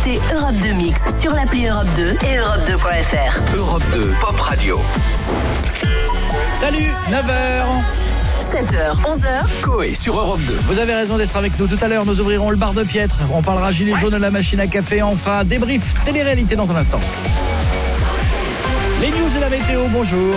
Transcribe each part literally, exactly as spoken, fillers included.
écoutez Europe deux Mix sur l'appli Europe deux et Europe deux point F R. Europe deux Pop Radio. Salut, neuf heures. sept heures, onze heures. Coé sur Europe deux. Vous avez raison d'être avec nous. Tout à l'heure, nous ouvrirons le bar de Piètre. On parlera gilet jaune à la machine à café. On fera un débrief télé-réalité dans un instant. Les news et la météo, bonjour.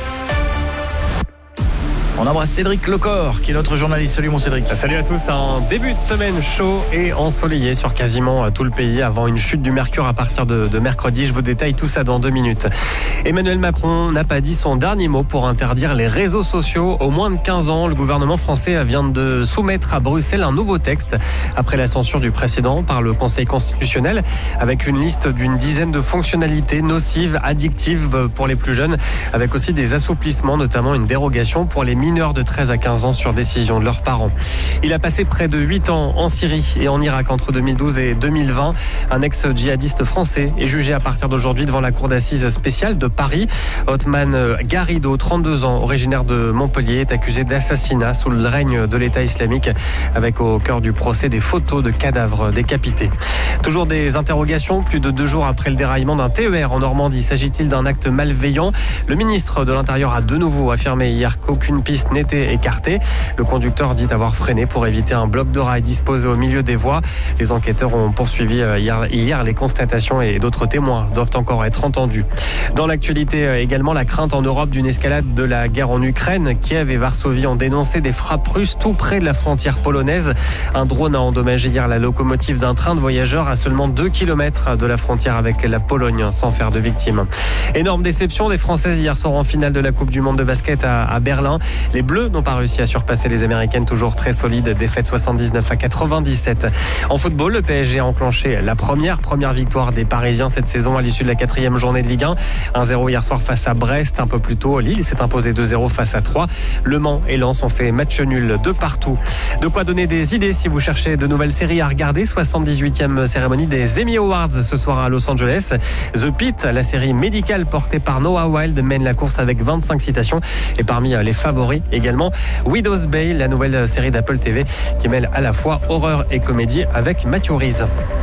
On embrasse Cédric Lecor, qui est notre journaliste. Salut mon Cédric. Salut à tous, un début de semaine chaud et ensoleillé sur quasiment tout le pays avant une chute du mercure à partir de, de mercredi. Je vous détaille tout ça dans deux minutes. Emmanuel Macron n'a pas dit son dernier mot pour interdire les réseaux sociaux aux moins de quinze ans. Le gouvernement français vient de soumettre à Bruxelles un nouveau texte après la censure du précédent par le Conseil constitutionnel avec une liste d'une dizaine de fonctionnalités nocives, addictives pour les plus jeunes, avec aussi des assouplissements, notamment une dérogation pour les mineurs de treize à quinze ans sur décision de leurs parents. Il a passé près de huit ans en Syrie et en Irak entre deux mille douze et deux mille vingt. Un ex-djihadiste français est jugé à partir d'aujourd'hui devant la cour d'assises spéciale de Paris. Othman Garrido, trente-deux ans, originaire de Montpellier, est accusé d'assassinat sous le règne de l'État islamique, avec au cœur du procès des photos de cadavres décapités. Toujours des interrogations, plus de deux jours après le déraillement d'un T E R en Normandie. S'agit-il d'un acte malveillant ? Le ministre de l'Intérieur a de nouveau affirmé hier qu'aucune piste n'était écartée. Le conducteur dit avoir freiné pour éviter un bloc de rail disposé au milieu des voies. Les enquêteurs ont poursuivi hier, hier les constatations et d'autres témoins doivent encore être entendus. Dans l'actualité également, la crainte en Europe d'une escalade de la guerre en Ukraine. Kiev et Varsovie ont dénoncé des frappes russes tout près de la frontière polonaise. Un drone a endommagé hier la locomotive d'un train de voyageurs à seulement deux kilomètres de la frontière avec la Pologne, sans faire de victimes. Énorme déception des Françaises hier soir en finale de la Coupe du Monde de basket à, à Berlin. Les Bleus n'ont pas réussi à surpasser les Américaines, toujours très solides, défaite soixante-dix-neuf à quatre-vingt-dix-sept. En football, le P S G a enclenché la première, première victoire des Parisiens cette saison à l'issue de la quatrième journée de Ligue un. un zéro hier soir face à Brest, un peu plus tôt. Lille s'est imposé deux zéro face à Troyes. Le Mans et Lens ont fait match nul de partout. De quoi donner des idées si vous cherchez de nouvelles séries à regarder. soixante-dix-huitième cérémonie des Emmy Awards ce soir à Los Angeles. The Pitt, la série médicale portée par Noah Wilde, mène la course avec vingt-cinq citations. Et parmi les favoris également, Widow's Bay, la nouvelle série d'Apple T V qui mêle à la fois horreur et comédie avec Matthew Rhys.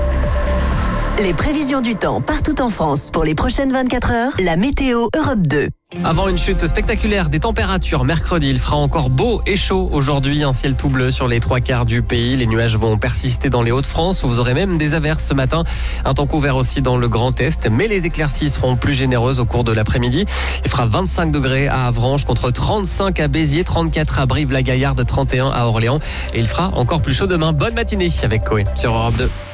Les prévisions du temps partout en France pour les prochaines vingt-quatre heures. La météo Europe deux. Avant une chute spectaculaire des températures mercredi, il fera encore beau et chaud aujourd'hui. Un ciel tout bleu sur les trois quarts du pays. Les nuages vont persister dans les Hauts-de-France. Vous aurez même des averses ce matin. Un temps couvert aussi dans le Grand Est. Mais les éclaircies seront plus généreuses au cours de l'après-midi. Il fera vingt-cinq degrés à Avranches contre trente-cinq à Béziers, trente-quatre à Brive-la-Gaillarde, trente et un à Orléans. Et il fera encore plus chaud demain. Bonne matinée avec Coé sur Europe deux.